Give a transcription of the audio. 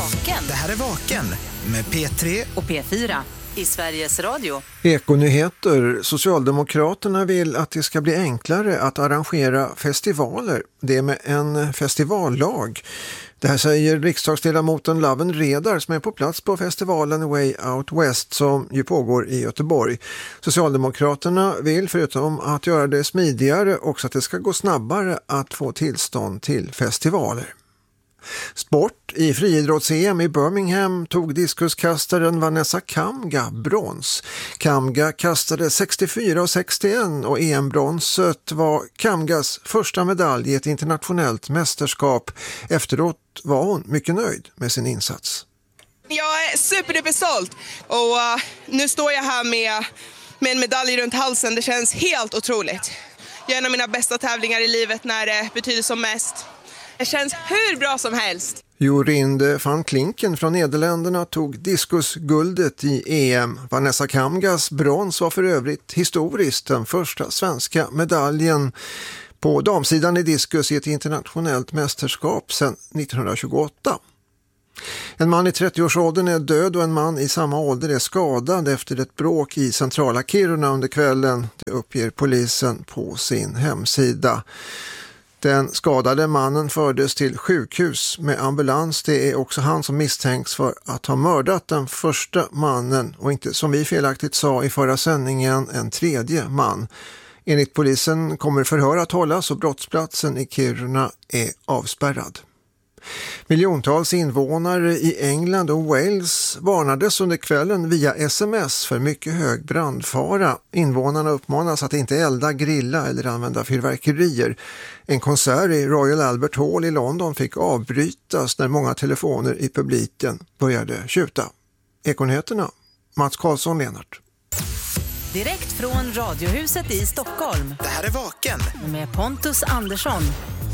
Vaken. Det här är Vaken med P3 och P4 i Sveriges Radio. Ekonyheter. Socialdemokraterna vill att det ska bli enklare att arrangera festivaler. Det är med en festivallag. Det här säger riksdagsledamoten Laven Redar som är på plats på festivalen Way Out West som ju pågår i Göteborg. Socialdemokraterna vill förutom att göra det smidigare också att det ska gå snabbare att få tillstånd till festivaler. Sport. I friidrotts-EM i Birmingham tog diskuskastaren Vanessa Kamga brons. Kamga kastade 64,61 och EM-bronset var Kamgas första medalj i ett internationellt mästerskap. Efteråt var hon mycket nöjd med sin insats. Jag är superduper stolt och nu står jag här med en medalj runt halsen. Det känns helt otroligt. Jag är en av mina bästa tävlingar i livet när det betyder som mest. Det känns hur bra som helst. Jorinde van Klinken från Nederländerna tog diskusguldet i EM. Vanessa Kamgas brons var för övrigt historiskt den första svenska medaljen på damsidan i diskus i ett internationellt mästerskap sedan 1928. En man i 30-årsåldern är död och en man i samma ålder är skadad efter ett bråk i centrala Kiruna under kvällen. Det uppger polisen på sin hemsida. Den skadade mannen fördes till sjukhus med ambulans. Det är också han som misstänks för att ha mördat den första mannen och inte, som vi felaktigt sa i förra sändningen, en tredje man. Enligt polisen kommer förhör att hållas och brottsplatsen i Kiruna är avspärrad. Miljontals invånare i England och Wales varnades under kvällen via sms för mycket hög brandfara. Invånarna uppmanas att inte elda, grilla eller använda fyrverkerier. En konsert i Royal Albert Hall i London fick avbrytas när många telefoner i publiken började tjuta. Ekonyheterna, Mats Karlsson, Lennart. Direkt från Radiohuset i Stockholm. Det här är Vaken med Pontus Andersson.